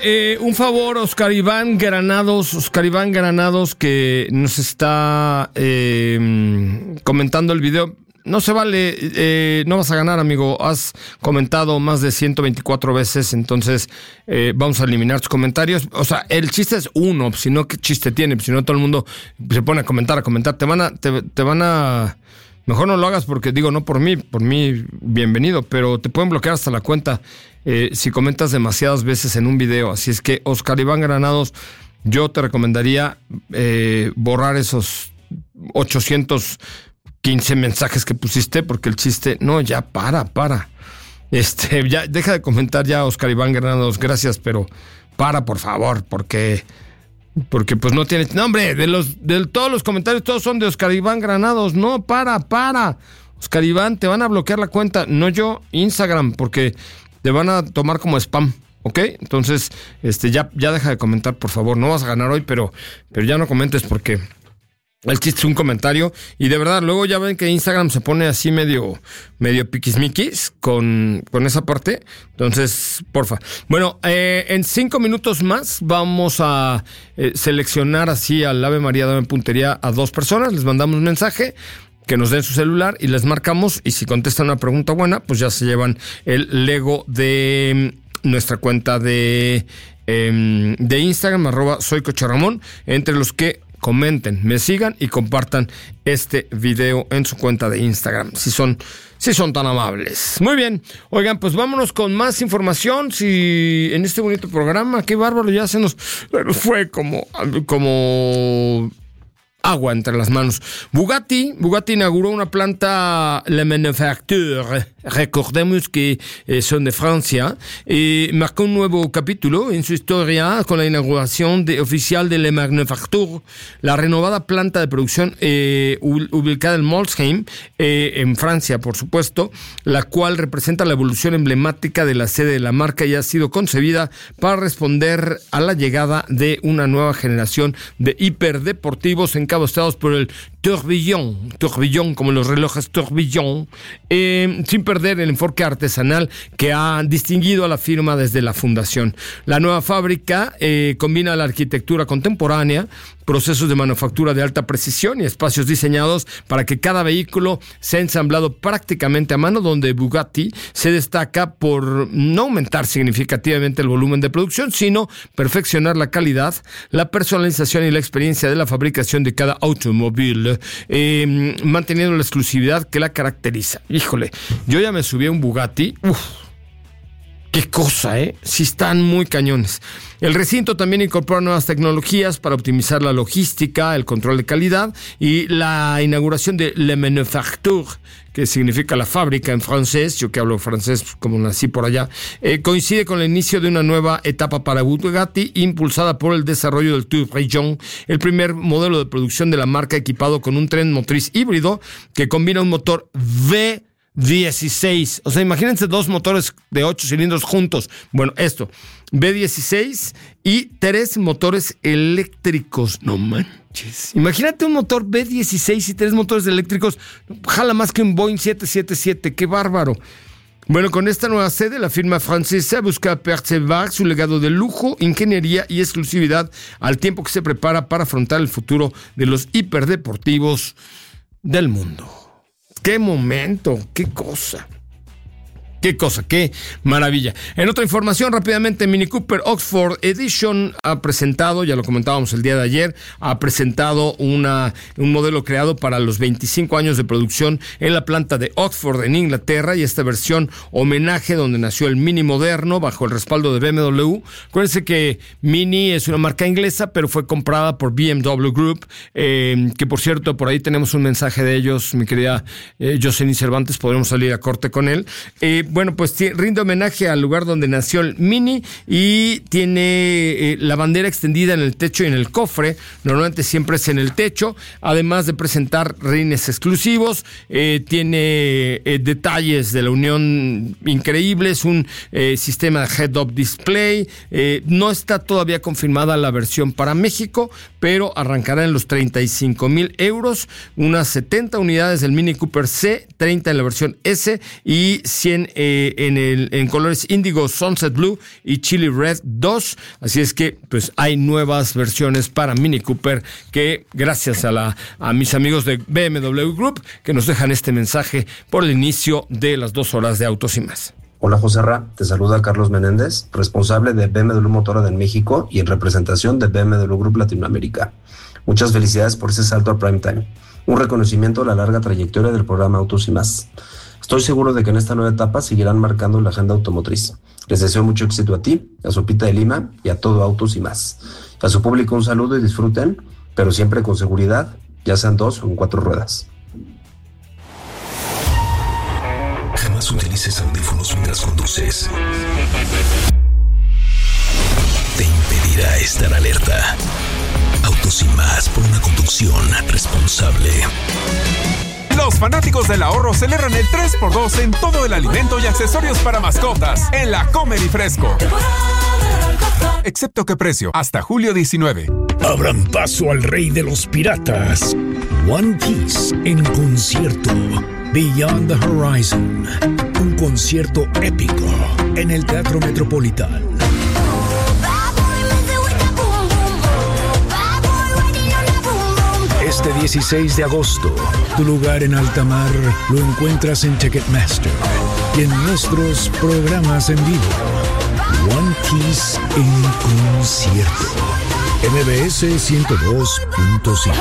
Un favor, Oscar Iván Granados, que nos está comentando el video. No se vale, no vas a ganar, amigo. Has comentado más de 124 veces, entonces vamos a eliminar tus comentarios. O sea, el chiste es uno, si no, ¿qué chiste tiene? Si no, todo el mundo se pone a comentar. Te van a... Mejor no lo hagas porque, digo, no por mí, bienvenido, pero te pueden bloquear hasta la cuenta si comentas demasiadas veces en un video. Así es que, Oscar Iván Granados, yo te recomendaría borrar esos 815 mensajes que pusiste, porque el chiste... No, ya, para. Ya, deja de comentar ya, Oscar Iván Granados, gracias, pero para, por favor, porque pues no tiene... No, hombre, de todos los comentarios, todos son de Oscar Iván Granados. No, para. Oscar Iván, te van a bloquear la cuenta, no yo, Instagram, porque te van a tomar como spam, ¿ok? Entonces, ya deja de comentar, por favor. No vas a ganar hoy, pero ya no comentes porque... El chiste es un comentario, y de verdad, luego ya ven que Instagram se pone así medio piquismiquis con esa parte. Entonces, porfa. Bueno, en 5 minutos más vamos a seleccionar así al Ave María Dame Puntería a 2 personas. Les mandamos un mensaje, que nos den su celular y les marcamos, y si contestan una pregunta buena, pues ya se llevan el Lego de nuestra cuenta de Instagram, @soycocheramón, entre los que comenten, me sigan y compartan este video en su cuenta de Instagram, si son tan amables. Muy bien, oigan, pues vámonos con más información. Si en este bonito programa, qué bárbaro, ya se nos fue como agua entre las manos. Bugatti inauguró una planta Le Manufacture, recordemos que son de Francia, y marcó un nuevo capítulo en su historia con la inauguración oficial de Le Manufacture, la renovada planta de producción ubicada en Molsheim, en Francia, por supuesto, la cual representa la evolución emblemática de la sede de la marca y ha sido concebida para responder a la llegada de una nueva generación de hiperdeportivos encabezados por el tourbillon, como los relojes tourbillon, sin perder el enfoque artesanal que ha distinguido a la firma desde la fundación. La nueva fábrica combina la arquitectura contemporánea, procesos de manufactura de alta precisión y espacios diseñados para que cada vehículo sea ensamblado prácticamente a mano, donde Bugatti se destaca por no aumentar significativamente el volumen de producción, sino perfeccionar la calidad, la personalización y la experiencia de la fabricación de cada automóvil, manteniendo la exclusividad que la caracteriza. Híjole, yo ya me subí a un Bugatti. Qué cosa, sí están muy cañones. El recinto también incorpora nuevas tecnologías para optimizar la logística, el control de calidad, y la inauguración de Le Manufacture, que significa la fábrica en francés, yo que hablo francés como nací por allá, coincide con el inicio de una nueva etapa para Bugatti, impulsada por el desarrollo del Tourbillon, el primer modelo de producción de la marca equipado con un tren motriz híbrido que combina un motor V16. O sea, imagínense 2 motores de 8 cilindros juntos. Bueno, esto, V16 y 3 motores eléctricos. No manches. Imagínate un motor V16 y 3 motores eléctricos. Jala más que un Boeing 777. ¡Qué bárbaro! Bueno, con esta nueva sede, la firma francesa busca preservar su legado de lujo, ingeniería y exclusividad al tiempo que se prepara para afrontar el futuro de los hiperdeportivos del mundo. ¡Qué momento! ¡Qué cosa! ¡Qué maravilla! En otra información, rápidamente, Mini Cooper Oxford Edition ha presentado, ya lo comentábamos el día de ayer, ha presentado un modelo creado para los 25 años de producción en la planta de Oxford, en Inglaterra, y esta versión homenaje donde nació el Mini moderno bajo el respaldo de BMW. Acuérdense que Mini es una marca inglesa, pero fue comprada por BMW Group, que por cierto, por ahí tenemos un mensaje de ellos, mi querida Jocelyn Cervantes, podremos salir a corte con él. Bueno, pues rinde homenaje al lugar donde nació el Mini y tiene la bandera extendida en el techo y en el cofre. Normalmente siempre es en el techo, además de presentar rines exclusivos. Tiene detalles de la unión increíbles, un sistema de head-up display. No está todavía confirmada la versión para México, pero arrancará en los 35,000 euros, unas 70 unidades del Mini Cooper C, 30 en la versión S y 100 en colores índigo, Sunset Blue y Chili Red 2. Así es que pues hay nuevas versiones para Mini Cooper que gracias a mis amigos de BMW Group que nos dejan este mensaje por el inicio de las 2 horas de Autos y Más. Hola José Ra, te saluda Carlos Menéndez, responsable de BMW Motorrad en México y en representación de BMW Group Latinoamérica. Muchas felicidades por ese salto a Prime Time, un reconocimiento a la larga trayectoria del programa Autos y Más. Estoy seguro de que en esta nueva etapa seguirán marcando la agenda automotriz. Les deseo mucho éxito a ti, a Sopita de Lima y a todo Autos y Más. A su público un saludo y disfruten, pero siempre con seguridad, ya sean 2 o en 4 ruedas. Jamás utilices audífonos mientras conduces. Te impedirá estar alerta. Autos y Más, por una conducción responsable. Los fanáticos del ahorro celebran el 3x2 en todo el alimento y accesorios para mascotas en la Comer y Fresco. Excepto que precio, hasta julio 19. Abran paso al rey de los piratas. One Piece en concierto. Beyond the Horizon. Un concierto épico en el Teatro Metropolitán. Este 16 de agosto, tu lugar en alta mar lo encuentras en Ticketmaster y en nuestros programas en vivo. One Piece en concierto. MBS 102.5.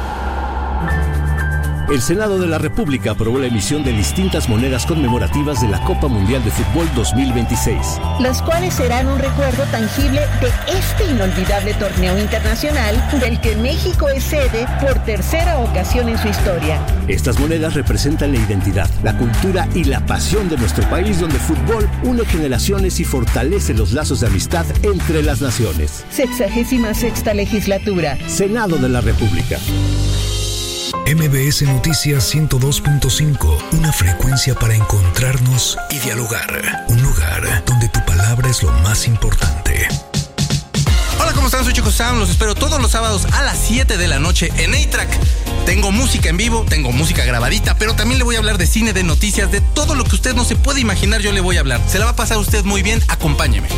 El Senado de la República aprobó la emisión de distintas monedas conmemorativas de la Copa Mundial de Fútbol 2026. Las cuales serán un recuerdo tangible de este inolvidable torneo internacional del que México es sede por tercera ocasión en su historia. Estas monedas representan la identidad, la cultura y la pasión de nuestro país, donde el fútbol une generaciones y fortalece los lazos de amistad entre las naciones. 66ª legislatura. Senado de la República. MBS Noticias 102.5, una frecuencia para encontrarnos y dialogar. Un lugar donde tu palabra es lo más importante. Hola, ¿cómo están? Soy Chico Sound. Los espero todos los sábados a las 7 de la noche en A-Track. Tengo música en vivo, tengo música grabadita, pero también le voy a hablar de cine, de noticias, de todo lo que usted no se puede imaginar, yo le voy a hablar. Se la va a pasar usted muy bien. Acompáñeme.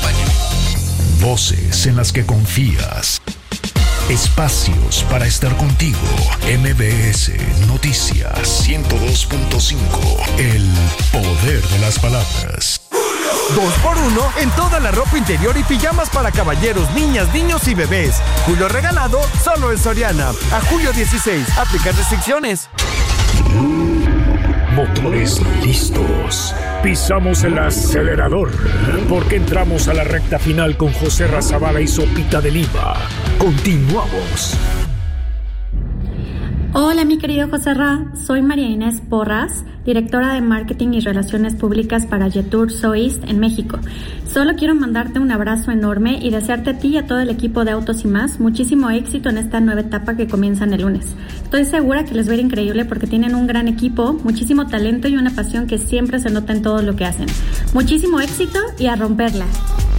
Voces en las que confías. Espacios para estar contigo. MBS Noticias 102.5. El poder de las palabras. 2x1 en toda la ropa interior y pijamas para caballeros, niñas, niños y bebés. Julio regalado solo en Soriana. A julio 16. Aplicar restricciones. Motores listos. Pisamos el acelerador porque entramos a la recta final con José Razabala y Sopita de Lima. Continuamos. Hola, mi querido José Ra. Soy María Inés Porras, directora de Marketing y Relaciones Públicas para Jetour Soist en México. Solo quiero mandarte un abrazo enorme y desearte a ti y a todo el equipo de Autos y Más muchísimo éxito en esta nueva etapa que comienzan el lunes. Estoy segura que les va a ir increíble porque tienen un gran equipo, muchísimo talento y una pasión que siempre se nota en todo lo que hacen. Muchísimo éxito y a romperla.